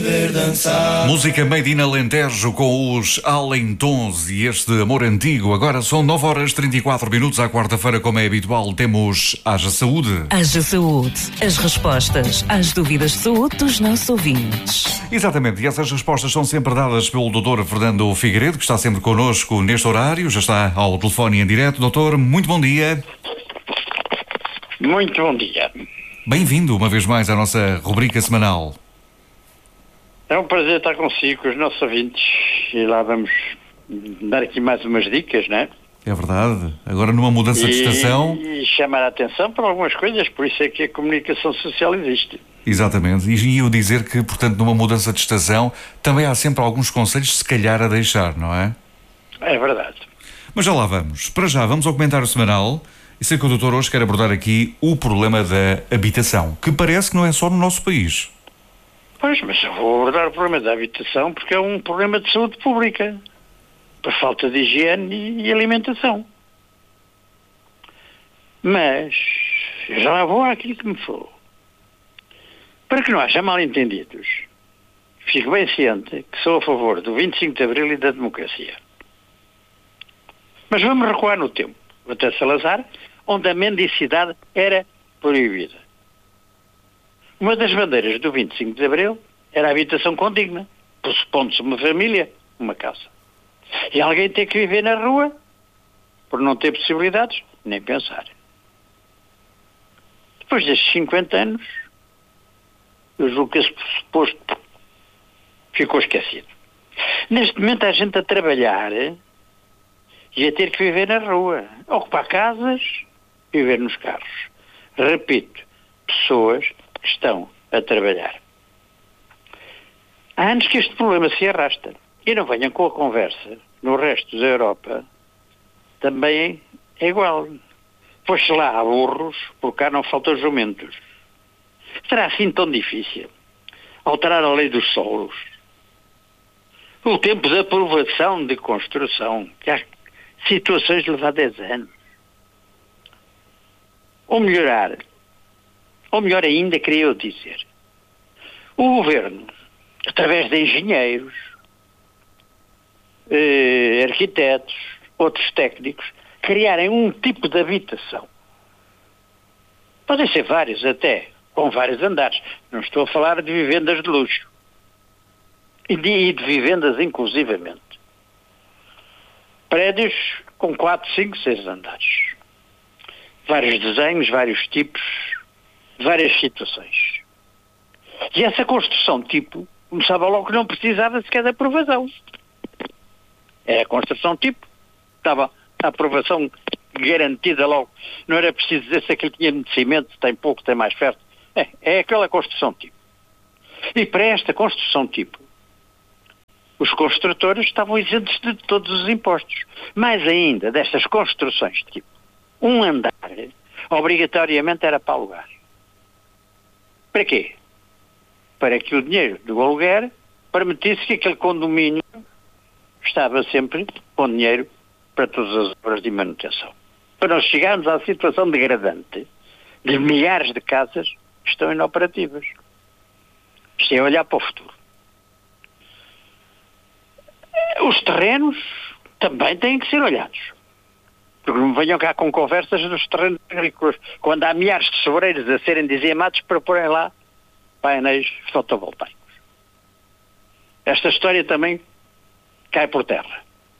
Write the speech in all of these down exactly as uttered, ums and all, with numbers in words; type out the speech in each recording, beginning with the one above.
ver dançar. Música made in Alentejo com os Alentons e este amor antigo. Agora são nove horas e trinta e quatro minutos à quarta-feira, como é habitual, temos Haja Saúde. Haja Saúde. As respostas às dúvidas de saúde dos nossos ouvintes. Exatamente, e essas respostas são sempre dadas pelo doutor Fernando Figueiredo, que está sempre connosco neste horário, já está ao telefone em direto. Doutor, muito bom dia. Muito bom dia. Bem-vindo uma vez mais à nossa rubrica semanal. É um prazer estar consigo, com os nossos ouvintes, e lá vamos dar aqui mais umas dicas, não é? É verdade. Agora numa mudança e, de estação... E chamar a atenção para algumas coisas, por isso é que a comunicação social existe. Exatamente. E eu dizer que, portanto, numa mudança de estação, também há sempre alguns conselhos, se calhar, a deixar, não é? É verdade. Mas já lá vamos. Para já, vamos ao comentário semanal. E sei que o doutor hoje quer abordar aqui o problema da habitação, que parece que não é só no nosso país. Pois, mas eu vou abordar o problema da habitação porque é um problema de saúde pública, por falta de higiene e alimentação. Mas, eu já lá vou àquilo que me falou. Para que não haja mal-entendidos, fico bem ciente que sou a favor do vinte e cinco de Abril e da democracia. Mas vamos recuar no tempo, até Salazar, onde a mendicidade era proibida. Uma das bandeiras do vinte e cinco de Abril era a habitação condigna, pressupondo-se uma família, uma casa. E alguém tem que viver na rua, por não ter possibilidades, nem pensar. Depois destes cinquenta anos, eu julgo que esse pressuposto ficou esquecido. Neste momento há gente a trabalhar e a ter que viver na rua, ocupar casas, viver nos carros. Repito, pessoas que estão a trabalhar. Há anos que este problema se arrasta. E não venham com a conversa. No resto da Europa também é igual. Pois lá há burros, por cá não faltam jumentos. Será assim tão difícil alterar a lei dos solos? O tempo de aprovação de construção, que há situações de levar dez anos. Ou melhorar, ou melhor ainda, queria eu dizer, o governo, através de engenheiros, eh, arquitetos, outros técnicos, criarem um tipo de habitação. Podem ser vários até, com vários andares. Não estou a falar de vivendas de luxo. E de, e de vivendas inclusivamente. Prédios com quatro, cinco, seis andares. Vários desenhos, vários tipos, várias situações. E essa construção tipo começava logo que não precisava sequer de aprovação. Era a construção tipo, estava a aprovação garantida logo. Não era preciso dizer se aquilo tinha de cimento, se tem pouco, tem mais ferro. É, é aquela construção tipo. E para esta construção tipo, os construtores estavam isentos de todos os impostos. Mais ainda, destas construções tipo, um andar, obrigatoriamente era para alugar. Para quê? Para que o dinheiro do aluguer permitisse que aquele condomínio estava sempre com dinheiro para todas as obras de manutenção. Para nós chegarmos à situação degradante de milhares de casas que estão inoperativas. Isto é olhar para o futuro. Os terrenos também têm que ser olhados. Porque não venham cá com conversas dos terrenos agrícolas, quando há milhares de sobreiros a serem dizimados para porem lá painéis fotovoltaicos. Esta história também cai por terra.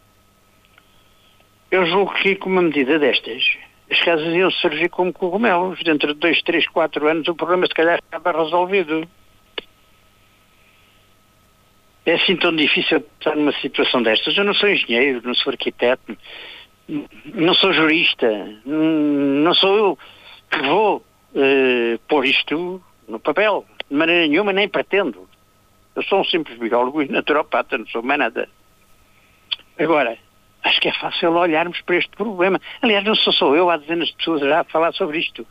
Eu julgo que com uma medida destas, as casas iam surgir como cogumelos. Dentro de dois, três, quatro anos o problema se calhar estava resolvido. É assim tão difícil estar numa situação destas. Eu não sou engenheiro, não sou arquiteto, não sou jurista, não sou eu que vou uh, pôr isto no papel, de maneira nenhuma, nem pretendo. Eu sou um simples biólogo e naturopata, não sou mais nada. Agora, acho que é fácil olharmos para este problema. Aliás, não sou só eu, há dezenas de pessoas já a falar sobre isto.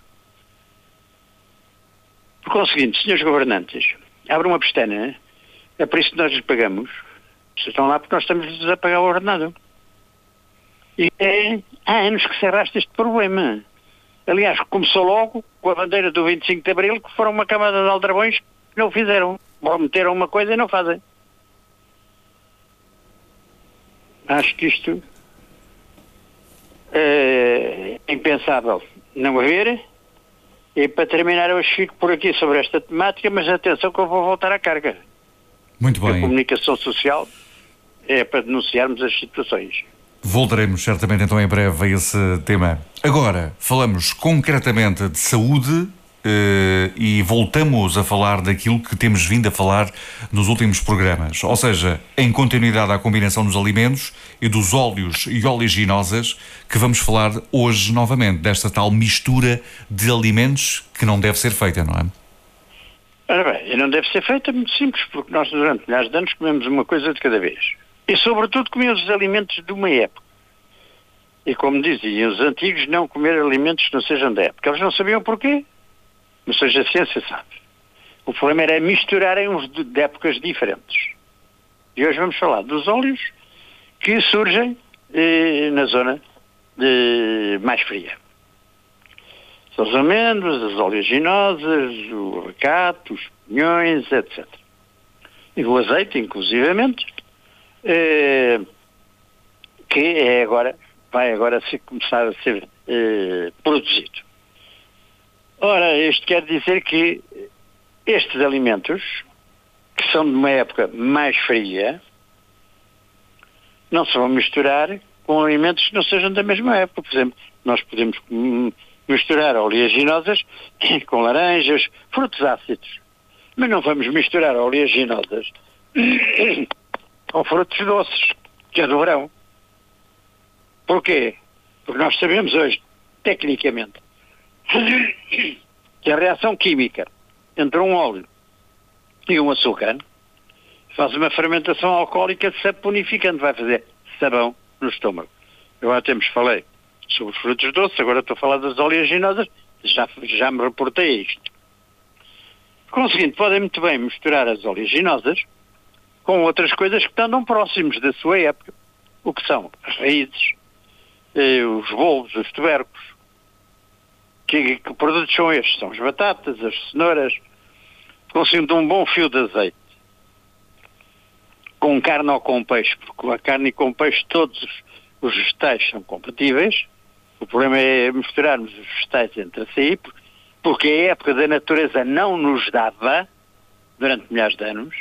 Por conseguinte, senhores governantes, abram uma pestana, é por isso que nós lhes pagamos. Vocês estão lá porque nós estamos a pagar o ordenado. E é, há anos que se arrasta este problema. Aliás, começou logo com a bandeira do vinte e cinco de Abril, que foram uma camada de aldrabões que não o fizeram. prometeram uma coisa e não fazem. Acho que isto é impensável não haver. E para terminar, eu fico por aqui sobre esta temática, mas atenção que eu vou voltar à carga. Muito bem. A comunicação social é para denunciarmos as situações. Voltaremos certamente então em breve a esse tema. Agora, falamos concretamente de saúde eh, e voltamos a falar daquilo que temos vindo a falar nos últimos programas. Ou seja, em continuidade à combinação dos alimentos e dos óleos e oleaginosas, que vamos falar hoje novamente, desta tal mistura de alimentos que não deve ser feita, não é? Ora bem, e não deve ser feita muito simples, porque nós durante milhares de anos comemos uma coisa de cada vez. E sobretudo comemos os alimentos de uma época. E como diziam os antigos, não comer alimentos que não sejam da época. Eles não sabiam porquê, mas hoje a ciência sabe. O problema era misturarem uns de, de épocas diferentes. E hoje vamos falar dos óleos que surgem eh, na zona de, mais fria. São as amêndoas, as oleaginosas, o abacate, os pinhões, etcétera. E o azeite, inclusivamente, eh, que é agora, vai agora ser, começar a ser eh, produzido. Ora, isto quer dizer que estes alimentos, que são de uma época mais fria, não se vão misturar com alimentos que não sejam da mesma época. Por exemplo, nós podemos misturar oleaginosas com laranjas, frutos ácidos, mas não vamos misturar oleaginosas com frutos doces, que é do verão. Porquê? Porque nós sabemos hoje, tecnicamente, que a reação química entre um óleo e um açúcar faz uma fermentação alcoólica de saponificante, vai fazer sabão no estômago. Eu há tempos falei sobre os frutos doces, agora estou a falar das oleaginosas, já, já me reportei a isto. Conseguinte, podem muito bem misturar as oleaginosas com outras coisas que estão próximos da sua época. O que são as raízes, eh, os boldos, os tubérculos. Que, que produtos são estes? São as batatas, as cenouras. Conseguindo um bom fio de azeite. Com carne ou com peixe, porque com a carne e com peixe todos os, os vegetais são compatíveis. O problema é misturarmos os vegetais entre si, porque a época da natureza não nos dava, durante milhares de anos.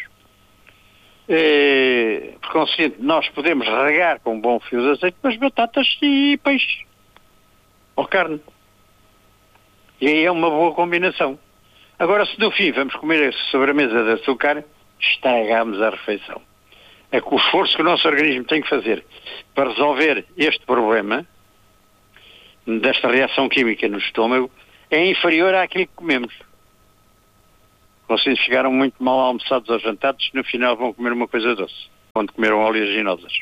E, por conseguinte, nós podemos regar com um bom fio de azeite com as batatas e peixe. Ou carne. E aí é uma boa combinação. Agora, se no fim vamos comer a sobremesa de açúcar, estragamos a refeição. É que o esforço que o nosso organismo tem que fazer para resolver este problema desta reação química no estômago é inferior àquilo que comemos. Vocês chegaram muito mal almoçados aos jantares, no final vão comer uma coisa doce, quando comeram oleaginosas.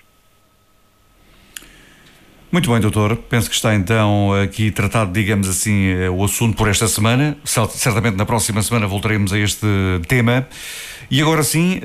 Muito bem, doutor. Penso que está então aqui tratado, digamos assim, o assunto por esta semana. Certamente na próxima semana voltaremos a este tema. E agora sim...